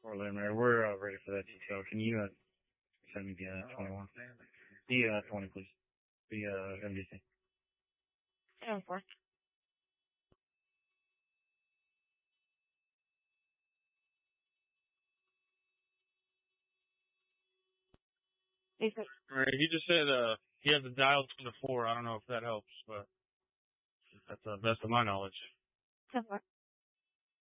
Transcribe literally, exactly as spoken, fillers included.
Orlando, Mary, we're uh, ready for that detail. Can you uh, send me the uh, twenty-one? The uh, twenty, please. The uh, M D C. Yeah, of course. Alright, he just said uh he has a dial twenty-four. I don't know if that helps, but that's the uh, best of my knowledge. Of course.